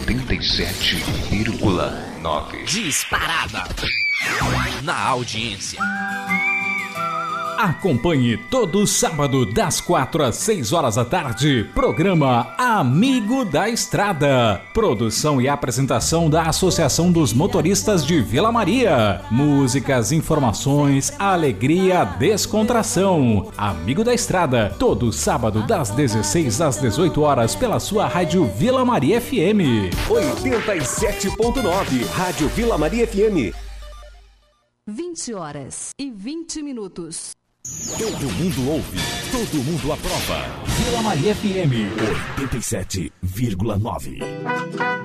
87,9. Disparada na audiência. Acompanhe todo sábado das 4 às 6 horas da tarde, programa Amigo da Estrada. Produção e apresentação da Associação dos Motoristas de Vila Maria. Músicas, informações, alegria, descontração. Amigo da Estrada, todo sábado das 16 às 18 horas pela sua Rádio Vila Maria FM. 87.9, Rádio Vila Maria FM. 20h20. Todo mundo ouve, todo mundo aprova. Vila Maria FM 87,9.